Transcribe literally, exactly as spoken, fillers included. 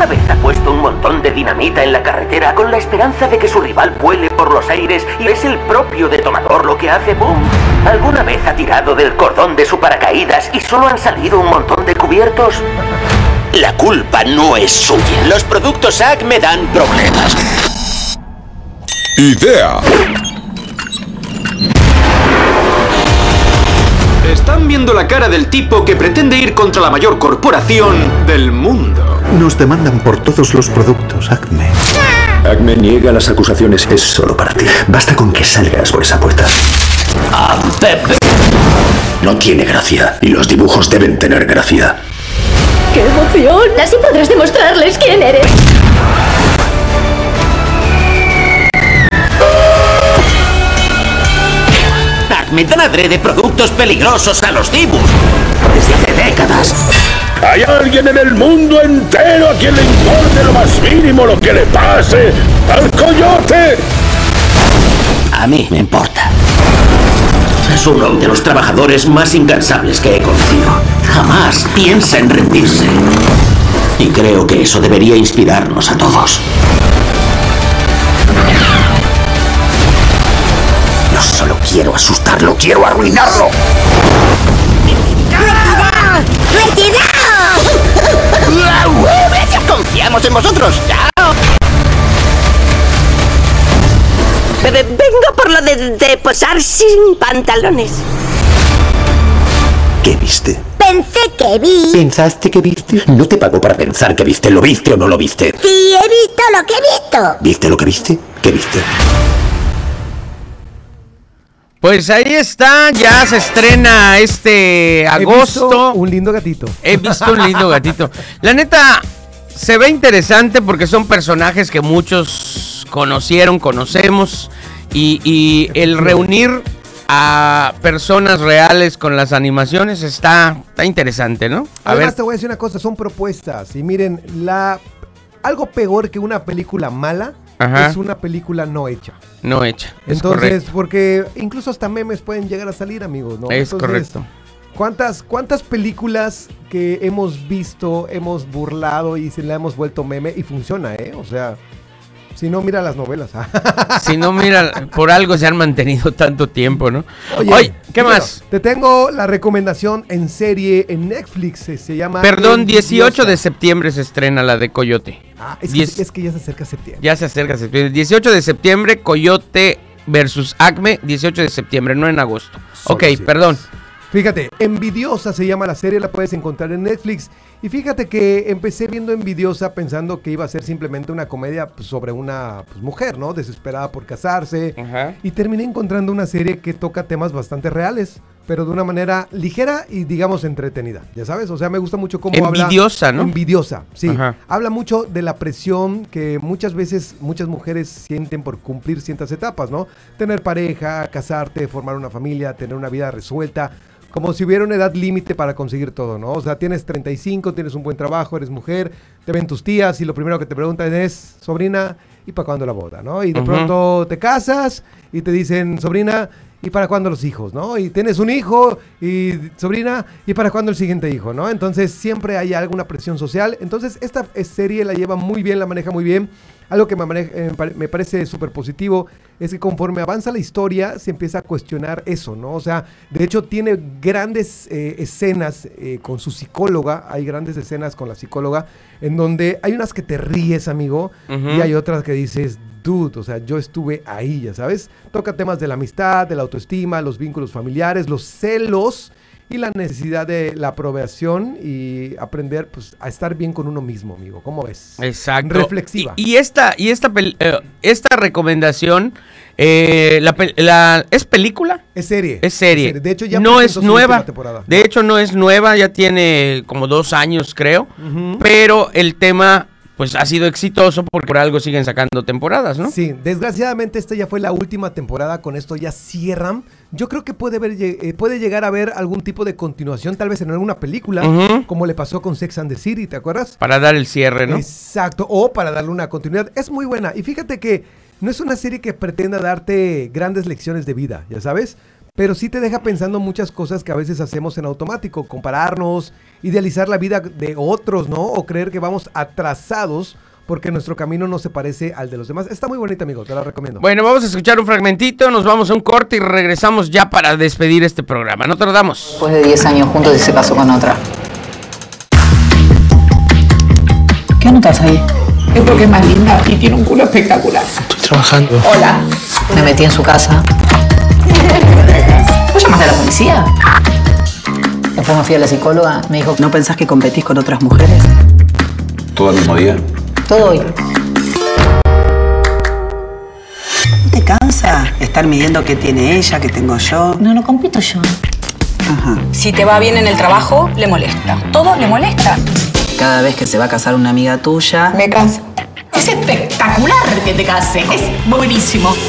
¿Alguna vez ha puesto un montón de dinamita en la carretera con la esperanza de que su rival vuele por los aires y es el propio detonador lo que hace boom? ¿Alguna vez ha tirado del cordón de su paracaídas y solo han salido un montón de cubiertos? La culpa no es suya. Los productos Acme dan problemas. Idea. Están viendo la cara del tipo que pretende ir contra la mayor corporación del mundo. Nos demandan por todos los productos, Acme. Acme niega las acusaciones. Es solo para ti. Basta con que salgas por esa puerta. ¡Ah, Pepe! No tiene gracia. Y los dibujos deben tener gracia. ¡Qué emoción! Así podrás demostrarles quién eres. Acme dan adrede productos peligrosos a los Dibus desde hace décadas. ¿Hay alguien en el mundo entero a quien le importe lo más mínimo lo que le pase al coyote? A mí me importa. Es uno de los trabajadores más incansables que he conocido. Jamás piensa en rendirse. Y creo que eso debería inspirarnos a todos. No solo quiero asustarlo, quiero arruinarlo. ¡Retirado! ¡Confiamos en vosotros! ¡Chao! Vengo por lo de, de posar sin pantalones. ¿Qué viste? Pensé que vi... ¿Pensaste que viste? No te pago para pensar que viste. ¿Lo viste o no lo viste? Sí, he visto lo que he visto. ¿Viste lo que viste? ¿Qué viste? Pues ahí está, ya se estrena este agosto. He visto un lindo gatito. He visto un lindo gatito. La neta, se ve interesante porque son personajes que muchos conocieron, conocemos. Y, y el reunir a personas reales con las animaciones está, está interesante, ¿no? A Además, ver. te voy a decir una cosa, son propuestas. Y miren, la algo peor que una película mala. Ajá. Es una película no hecha. No hecha. Es Entonces, correcto. porque incluso hasta memes pueden llegar a salir, amigos, ¿no? Es Entonces, correcto. ¿Cuántas, ¿Cuántas películas que hemos visto, hemos burlado y se la hemos vuelto meme y funciona, eh? O sea, si no, mira las novelas. Si no, mira, por algo se han mantenido tanto tiempo, ¿no? Oye, Oye ¿qué bueno, más? Te tengo la recomendación en serie en Netflix, se, se llama... Perdón, dieciocho de septiembre se estrena la de Coyote. Ah, es, Diez... que, es que ya se acerca septiembre. Ya se acerca septiembre. dieciocho de septiembre, Coyote versus Acme, dieciocho de septiembre, no en agosto. Solo ok, sí. Perdón. Fíjate, Envidiosa se llama la serie, la puedes encontrar en Netflix. Y fíjate que empecé viendo Envidiosa pensando que iba a ser simplemente una comedia pues, sobre una pues, mujer, ¿no? Desesperada por casarse. Ajá. Y terminé encontrando una serie que toca temas bastante reales, pero de una manera ligera y digamos entretenida, ¿ya sabes? O sea, me gusta mucho cómo habla... Envidiosa, ¿no? Envidiosa, sí. Ajá. Habla mucho de la presión que muchas veces muchas mujeres sienten por cumplir ciertas etapas, ¿no? Tener pareja, casarte, formar una familia, tener una vida resuelta... Como si hubiera una edad límite para conseguir todo, ¿no? O sea, tienes treinta y cinco, tienes un buen trabajo, eres mujer, te ven tus tías y lo primero que te preguntan es, sobrina, ¿y para cuándo la boda, no? Y de uh-huh. pronto te casas y te dicen, sobrina, ¿y para cuándo los hijos, no? Y tienes un hijo y, sobrina, ¿y para cuándo el siguiente hijo, no? Entonces siempre hay alguna presión social. Entonces esta serie la lleva muy bien, la maneja muy bien. Algo que me, maneja, eh, me parece súper positivo es que conforme avanza la historia se empieza a cuestionar eso, ¿no? O sea, de hecho tiene grandes eh, escenas eh, con su psicóloga, hay grandes escenas con la psicóloga, en donde hay unas que te ríes, amigo, uh-huh. y hay otras que dices, dude, o sea, yo estuve ahí, ya sabes. Toca temas de la amistad, de la autoestima, los vínculos familiares, los celos y la necesidad de la aprobación y aprender pues a estar bien con uno mismo, amigo. ¿Cómo ves? Exacto. Reflexiva. Y, y esta y esta eh, esta recomendación eh, la, la ¿es película? Es serie. Es serie. Es serie. De hecho ya no es nueva. De hecho no es nueva, ya tiene como dos años, creo. Uh-huh. Pero el tema pues ha sido exitoso porque por algo siguen sacando temporadas, ¿no? Sí, desgraciadamente esta ya fue la última temporada, con esto ya cierran. Yo creo que puede, ver, eh, puede llegar a haber algún tipo de continuación, tal vez en alguna película, uh-huh. como le pasó con Sex and the City, ¿te acuerdas? Para dar el cierre, ¿no? Exacto, o para darle una continuidad. Es muy buena, y fíjate que no es una serie que pretenda darte grandes lecciones de vida, ¿ya sabes? pero sí te deja pensando muchas cosas que a veces hacemos en automático, compararnos, idealizar la vida de otros, ¿no? O creer que vamos atrasados porque nuestro camino no se parece al de los demás. Está muy bonita, amigo, te la recomiendo. Bueno, vamos a escuchar un fragmentito, nos vamos a un corte y regresamos ya para despedir este programa. No te lo damos. Después de diez años juntos y se casó con otra. ¿Qué anotas ahí? Es porque es más linda y tiene un culo espectacular. Estoy trabajando. Hola. Me metí en su casa. ¿Vos llamaste a la policía? Después me fui a la psicóloga. Me dijo, ¿no pensás que competís con otras mujeres? ¿Todo el mismo día? Todo hoy. ¿No te cansa estar midiendo qué tiene ella, qué tengo yo? No, no compito yo. Ajá. Si te va bien en el trabajo, le molesta. Todo le molesta. Cada vez que se va a casar una amiga tuya... Me cansa. Es espectacular que te case. Es buenísimo.